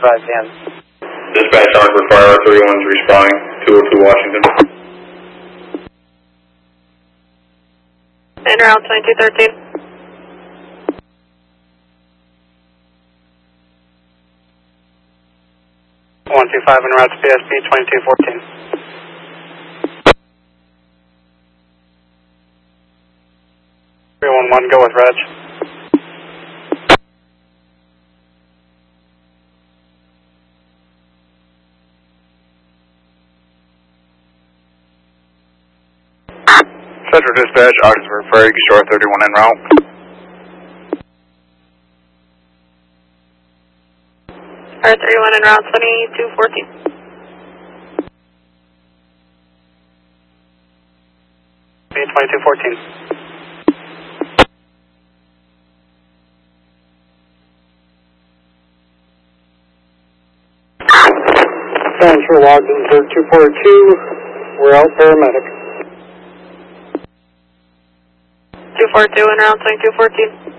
5 p.m. Dispatch arc for Fire 31's responding, 202 Washington. En route 2213. 125 en route to PSP 2214. 311, go with Reg. Central Dispatch, Augsburg Ferry, Shore 31 en route. Fire 31 en route 2214. B 2214. Transfer logged in 242. We're out paramedic. 242 en route 2214.